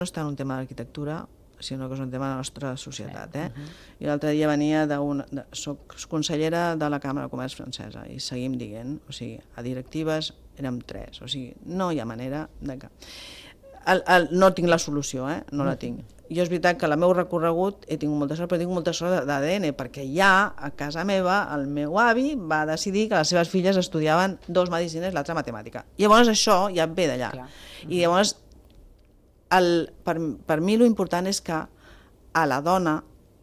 no està en un tema d'arquitectura, sinó que és un tema de la nostra societat. I l'altre dia venia soc consellera de la Càmera de Comerç francesa i seguim dient, o sigui, a directives érem 3, o sigui, no hi ha manera de que... No tinc la solució, no la tinc. Jo és veritat que el meu recorregut he tingut molta sort, però tinc molta sort d'ADN, perquè ja a casa meva el meu avi va decidir que les seves filles estudiaven 2 medicines i l'altra matemàtica. I llavors això ja ve d'allà. I llavors, per mi l'important és que a la dona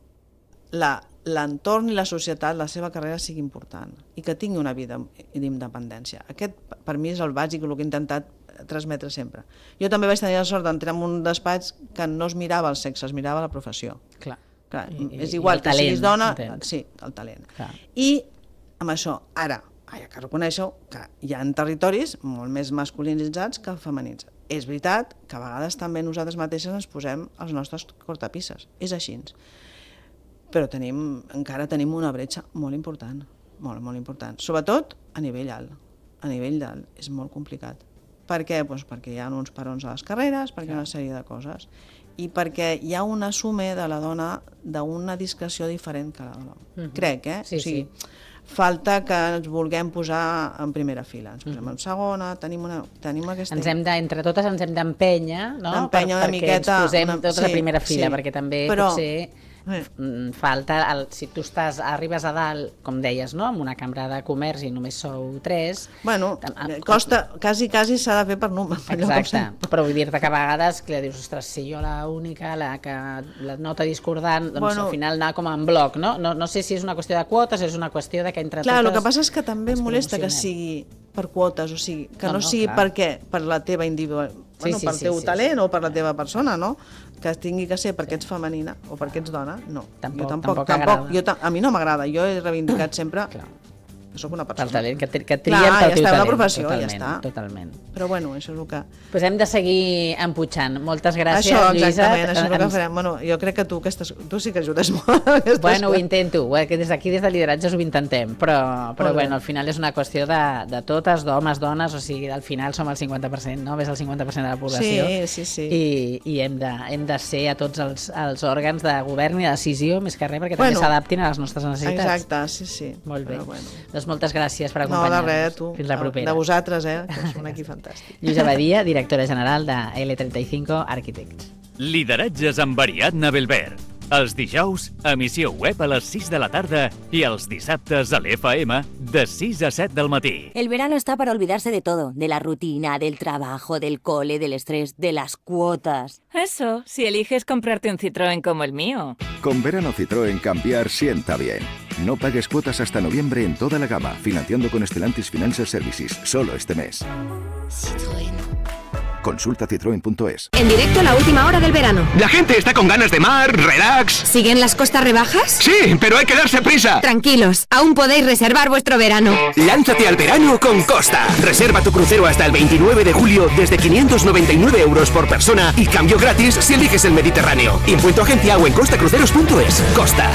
l'entorn i la societat, la seva carrera sigui important i que tingui una vida d'independència. Aquest per mi és el bàsic, el que he intentat transmetre sempre. Jo també vaig tenir la sort d'entrar en un despatx que no es mirava el sexe, es mirava la professió. Clar, és igual que siguis dona, sí, el talent. I amb això, ara, hi ha que reconèixer que hi ha territoris molt més masculinitzats que feminitzats. És veritat que a vegades també nosaltres mateixes ens posem els nostres cortapisses, és així. Però encara tenim una bretxa molt important, molt important. Sobretot a nivell alt. A nivell alt és molt complicat. Per què? Perquè hi ha uns parons a les carreres, perquè hi ha una sèrie de coses, i perquè hi ha un assume de la dona d'una discreció diferent que l'home. Crec, O sigui, falta que ens vulguem posar en primera fila. Ens posem en segona, tenim aquesta... Entre totes ens hem d'empènyer, no? D'empènyer una miqueta... Perquè ens posem totes a primera fila, perquè també potser... falta, si tu arribes a dalt, com deies, amb una cambra de comerç i només sou 3... Bueno, costa, quasi s'ha de fer per número. Exacte, però vull dir-te que a vegades que dius, ostres, si jo l'única, que la nota discordant, doncs al final anar com en bloc, no? No sé si és una qüestió de quotes, és una qüestió de que entre totes... Clar, el que passa és que també em molesta que sigui per quotes, o sigui, que no sigui per la teva individual, per el teu talent o per la teva persona, no? Que tingui que ser perquè ets femenina o perquè ets dona, no. Tampoc agrada. A mi no m'agrada, jo he reivindicat sempre que soc una persona. El talent, que triem pel teu talent. Una professió, ja està. Totalment. Però bueno, això és el que... Doncs hem de seguir empujant. Moltes gràcies, Lluïsa. Exactament, això és el que farem. Bueno, jo crec que tu sí que ajudes molt. Bueno, ho intento. Des d'aquí, des de lideratges, ho intentem. Però bueno, al final és una qüestió de totes, d'homes, dones, o sigui, al final som el 50%, no? Ves el 50% de la població. Sí. I hem de ser a tots els òrgans de govern i de decisió, més que res, perquè també s'adaptin a les nostres necessitats. Exacte, sí. Molt bé. Doncs moltes gràcies per acompanyar-nos. No, de res, tu. Fins la propera. De vosaltres, que és un equip fantàstic. Lluïsa Badia, directora general de L35 Architects. Lideratges amb Ariadna Belbert. Els dijous, emissió web a les 6 de la tarda i els dissabtes a l'FM de 6 a 7 del matí. El verano está para olvidarse de todo, de la rutina, del trabajo, del cole, del estrés, de las cuotas. Eso, si eliges comprarte un Citroën como el mío. Con verano Citroën cambiar sienta bien. No pagues cuotas hasta noviembre en toda la gama, financiando con Stellantis Financial Services, solo este mes. Citroën. Consulta citroen.es. En directo a la última hora del verano. La gente está con ganas de mar, relax. ¿Siguen las costas rebajas? Sí, pero hay que darse prisa. Tranquilos, aún podéis reservar vuestro verano. Lánzate al verano con Costa. Reserva tu crucero hasta el 29 de julio desde 599 euros por persona y cambio gratis si eliges el Mediterráneo. Impuesto agencia o en costacruceros.es. Costa.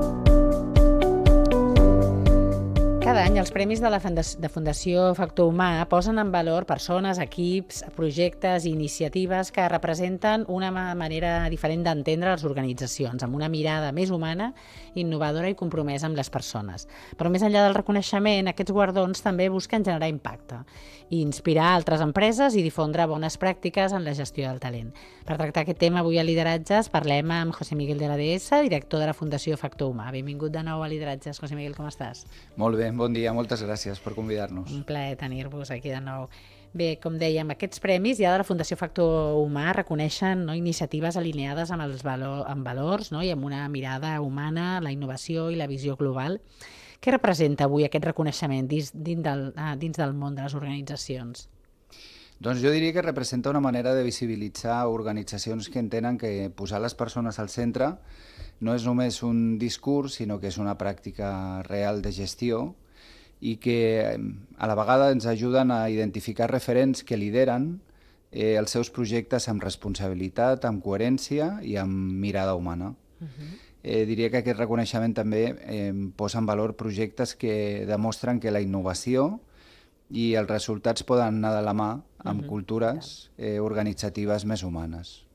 Cada any els premis de la Fundació Factor Humà posen en valor persones, equips, projectes i iniciatives que representen una manera diferent d'entendre les organitzacions, amb una mirada més humana, innovadora i compromesa amb les persones. Però més enllà del reconeixement, aquests guardons també busquen generar impacte i inspirar altres empreses i difondre bones pràctiques en la gestió del talent. Per tractar aquest tema avui a Lideratges parlem amb José Miguel de la DS, director de la Fundació Factor Humà. Benvingut de nou a Lideratges. José Miguel, com estàs? Molt bé, bon dia, moltes gràcies per convidar-nos. Un plaer tenir-vos aquí de nou. Bé, com dèiem, aquests premis ja de la Fundació Factor Humà reconeixen iniciatives alineades amb valors i amb una mirada humana, la innovació i la visió global. Què representa avui aquest reconeixement dins del món de les organitzacions? Doncs jo diria que representa una manera de visibilitzar organitzacions que entenen que posar les persones al centre no és només un discurs, sinó que és una pràctica real de gestió i que a la vegada ens ajuden a identificar referents que lideren els seus projectes amb responsabilitat, amb coherència i amb mirada humana. Diria que aquest reconeixement també posa en valor projectes que demostren que la innovació i els resultats poden anar de la mà amb cultures organitzatives més humanes.